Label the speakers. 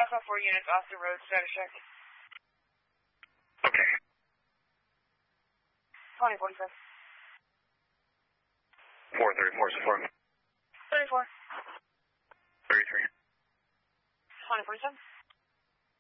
Speaker 1: Alpha 4 units off the road, status check.
Speaker 2: Okay.
Speaker 1: 2047.
Speaker 2: 434 support.
Speaker 1: 34.
Speaker 2: 33.
Speaker 1: 2047.